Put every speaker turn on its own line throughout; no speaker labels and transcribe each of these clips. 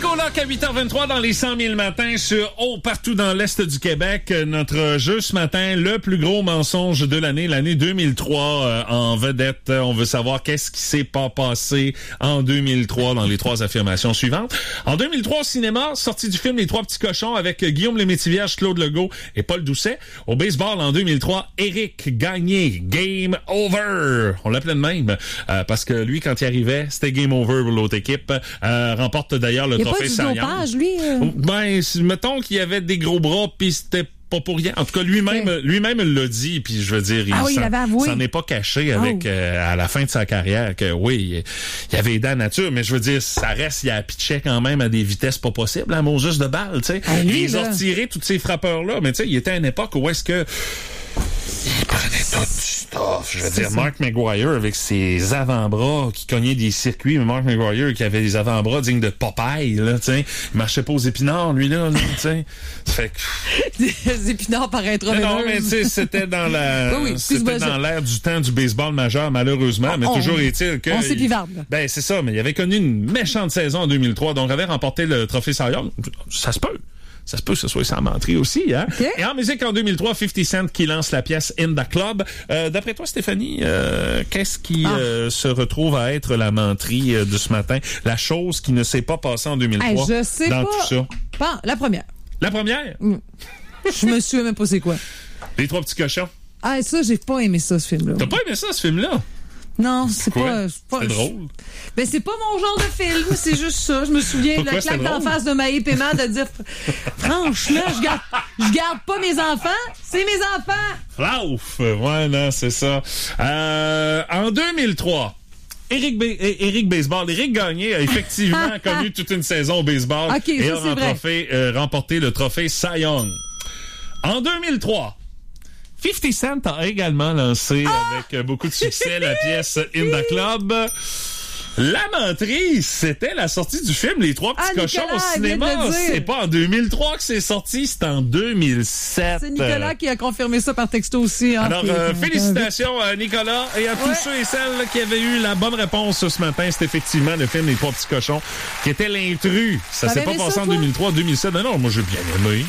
Coloc à 8h23 dans les 100 000 matins sur partout dans l'Est du Québec. Notre jeu ce matin, le plus gros mensonge de l'année 2003 en vedette. On veut savoir qu'est-ce qui s'est pas passé en 2003 dans les trois affirmations suivantes. En 2003 au cinéma, sortie du film Les Trois Petits Cochons avec Guillaume Lemaitre-Vierge, Claude Legault et Paul Doucet. Au baseball en 2003, Éric Gagné, Game Over. On l'appelait de même parce que lui, quand il arrivait, c'était Game Over pour l'autre équipe. Remporte d'ailleurs le trophée Cy Young.
Il n'y a pas du dopage, lui?
Ben, mettons qu'il y avait des gros bras puis c'était pas pour rien. En tout cas, lui-même il l'a dit, puis je veux dire, il s'en est pas caché avec à la fin de sa carrière que oui, il y avait aidé la nature, mais je veux dire, ça reste, il a pitché quand même à des vitesses pas possibles, à mon juste de balle, tu sais. Ils ont retiré tous ces frappeurs-là, mais tu sais, il était à une époque où est-ce que il prenait tout du stuff. Je veux dire, Mark McGwire avec ses avant-bras qui cognaient des circuits, mais Mark McGwire qui avait des avant-bras dignes de Popeye, là, tu sais. Il marchait pas aux épinards, lui, là, tu sais. Fait que...
Des épinards par intraveineuse.
Non, mais tu sais, c'était dans c'était dans l'ère du temps du baseball majeur, malheureusement. Mais toujours est-il que...
On s'épivarde.
Ben, c'est ça, mais il avait connu une méchante saison en 2003, donc avait remporté le trophée Cy Young. Ça se peut. Ça se peut que ce soit sans mentir aussi, hein? Okay. Et en musique, en 2003, 50 Cent qui lance la pièce In the Club. D'après toi, Stéphanie, qu'est-ce qui se retrouve à être la menterie de ce matin? La chose qui ne s'est pas passée en 2003
je sais
dans
pas.
tout ça?
Bon, la première.
La première?
Je me souviens même pas c'est quoi.
Les Trois Petits Cochons.
Ah, ça, j'ai pas aimé ça, ce film-là.
T'as pas aimé ça, ce film-là?
Non, c'est pas...
C'est drôle.
Ben, c'est pas mon genre de film, c'est juste ça. Je me souviens de la claque d'en face de Maë Paiement de dire franchement, je garde pas mes enfants, c'est mes enfants.
Flauf! Ouais, non, c'est ça. En 2003, Éric Baseball. Éric Gagné a effectivement connu toute une saison au baseball et a remporté le trophée Cy Young. En 2003, 50 Cent a également lancé avec beaucoup de succès la pièce In the Club. La menterie, c'était la sortie du film Les Trois Petits Cochons au cinéma. C'est pas en 2003 que c'est sorti, c'est en 2007.
C'est Nicolas qui a confirmé ça par texto aussi. Hein,
alors, félicitations à Nicolas et à tous ceux et celles qui avaient eu la bonne réponse ce matin. C'est effectivement le film Les Trois Petits Cochons qui était l'intrus. Ça s'est pas passé en 2003, 2007. Non, moi j'ai bien aimé.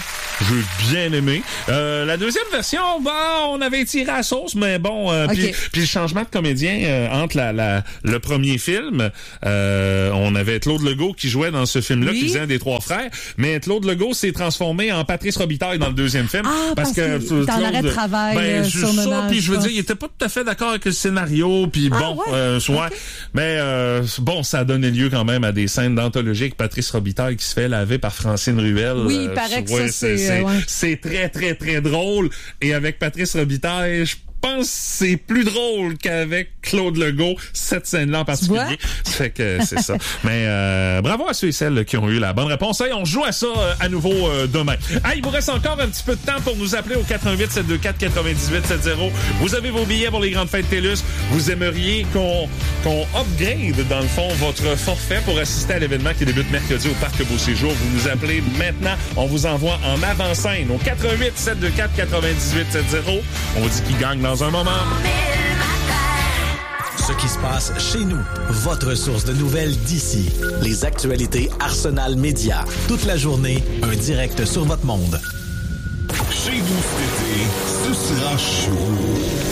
La deuxième version, on avait tiré à la sauce, mais bon, puis le changement de comédien entre le premier film. On avait Claude Legault qui jouait dans ce film-là, qui faisait un des trois frères, mais Claude Legault s'est transformé en Patrice Robitaille dans le deuxième film.
Parce que Claude, dans l'arrêt de travail,
puis je veux dire, il était pas tout à fait d'accord avec le scénario, puis mais bon, ça a donné lieu quand même à des scènes d'anthologie avec Patrice Robitaille qui se fait laver par Francine Ruel.
Oui, il paraît que
c'est très, très, très drôle. Et avec Patrice Robitaille, je pense que c'est plus drôle qu'avec Claude Legault, cette scène-là en particulier. Fait que c'est ça. Mais bravo à ceux et celles qui ont eu la bonne réponse. Hey, on joue à ça à nouveau demain. Il vous reste encore un petit peu de temps pour nous appeler au 88 724 98 70. Vous avez vos billets pour les grandes fêtes TELUS. Vous aimeriez qu'on upgrade, dans le fond, votre forfait pour assister à l'événement qui débute mercredi au Parc Beau Séjour. Vous nous appelez maintenant. On vous envoie en avant-scène au 88 724 98 70. On vous dit qui gagne dans un moment.
Ce qui se passe chez nous. Votre source de nouvelles d'ici. Les actualités Arsenal Média. Toute la journée, un direct sur votre monde.
Chez vous cet été, ce sera chaud.